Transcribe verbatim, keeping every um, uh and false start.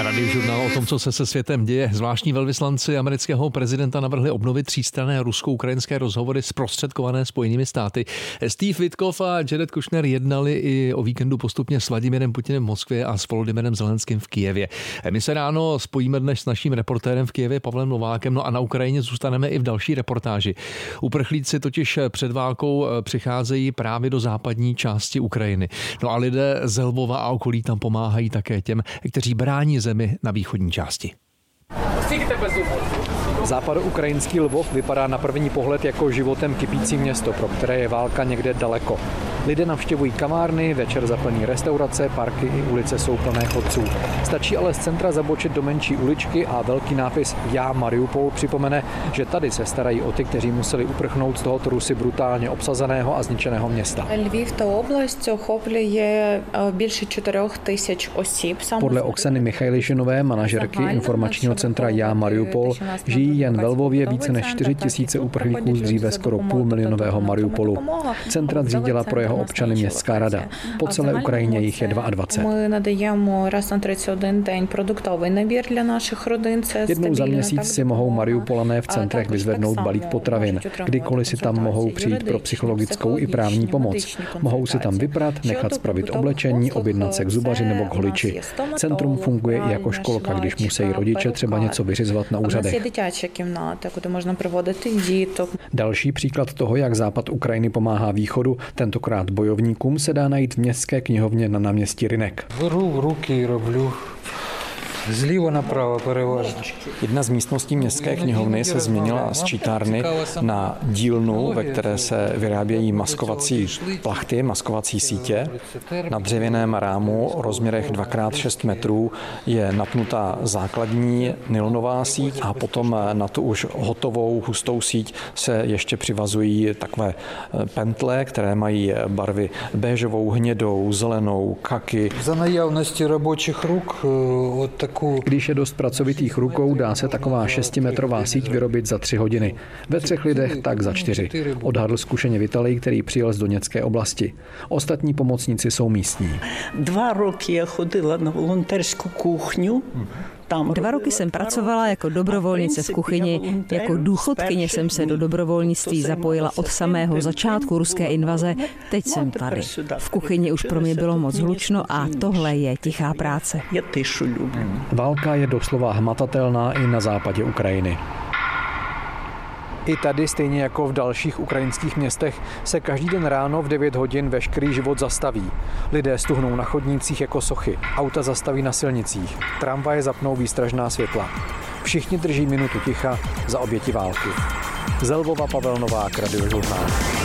Radiožurnál o tom, co se se světem děje. Zvláštní velvyslanci amerického prezidenta navrhli obnovit třístranné rusko-ukrajinské rozhovory zprostředkované Spojenými státy. Steve Witkoff a Jared Kushner jednali i o víkendu postupně s Vladimirem Putinem v Moskvě a s Volodymyrem Zelenským v Kyjevě. My se ráno spojíme dnes s naším reportérem v Kyjevě Pavlem Novákem, no a na Ukrajině zůstaneme i v další reportáži. Uprchlíci totiž před válkou přicházejí právě do západní části Ukrajiny. No a lidé z Lvova a okolí tam pomáhají také těm, kteří brání zemi na východní části. Západoukrajinský Lvov vypadá na první pohled jako životem kypící město, pro které je válka někde daleko. Lidé navštěvují kavárny, večer zaplní restaurace, parky i ulice jsou plné chodců. Stačí ale z centra zabočit do menší uličky a velký nápis Já Mariupol připomene, že tady se starají o ty, kteří museli uprchnout z tohoto Rusy brutálně obsazeného a zničeného města. Lviv ta oblast охоплює більше čtyři tisíc osіб. Podle Oksany Michajlišinové, manažerky informačního centra Já Mariupol, žijí jen ve Lvově více než čtyři tisíce uprchlíků z dříve skoro půlmilionového Mariupolu. Centra zřídila pro jeho občany městská rada. Po celé Ukrajině jich je dvacet dva. My nadáváme raz na třicet jeden den produktový nabír dla našich rodin. Jednou za měsíc si mohou Mariupolané v centrech vyzvednout balík potravin. Kdykoliv si tam mohou přijít pro psychologickou i právní pomoc. Mohou si tam vyprat, nechat spravit oblečení, objednat se k zubaři nebo k holiči. Centrum funguje i jako školka, když musí rodiče třeba něco vyřizovat na úřadech. Další příklad toho, jak západ Ukrajiny pomáhá východu, tentokrát bojovníkům, se dá najít v městské knihovně na náměstí Rynek. Beru ruky, roblю. Zlívo napravo převážně. Jedna z místností městské knihovny se změnila z čítárny na dílnu, ve které se vyrábějí maskovací plachty, maskovací sítě. Na dřevěném rámu o rozměrech dva krát šest metrů je napnutá základní nylonová síť a potom na tu už hotovou hustou síť se ještě přivazují takové pentle, které mají barvy béžovou, hnědou, zelenou, kaky. Za najavnosti robočích ruk od tak Když je dost pracovitých rukou, dá se taková šestimetrová síť vyrobit za tři hodiny. Ve třech lidech tak za čtyři. Odhadl zkušeně Vitalij, který přijel z Doněcké oblasti. Ostatní pomocníci jsou místní. Dva roky já chodila na volontérskou kuchňu. Dva roky jsem pracovala jako dobrovolnice v kuchyni. Jako důchodkyně jsem se do dobrovolnictví zapojila od samého začátku ruské invaze. Teď jsem tady. V kuchyni už pro mě bylo moc hlučno a tohle je tichá práce. Válka je doslova hmatatelná i na západě Ukrajiny. I tady, stejně jako v dalších ukrajinských městech, se každý den ráno v devět hodin veškerý život zastaví. Lidé stuhnou na chodnících jako sochy, auta zastaví na silnicích, tramvaje zapnou výstražná světla. Všichni drží minutu ticha za oběti války. Z Lvova Pavel Novák, Radiožurnál.